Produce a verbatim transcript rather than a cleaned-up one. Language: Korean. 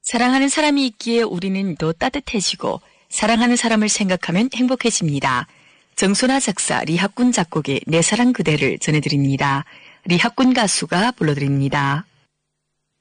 사랑하는 사람이 있기에 우리는 더 따뜻해지고 사랑하는 사람을 생각하면 행복해집니다. 정소나 작사, 리학군 작곡의 내 사랑 그대를 전해드립니다. 리학군 가수가 불러드립니다.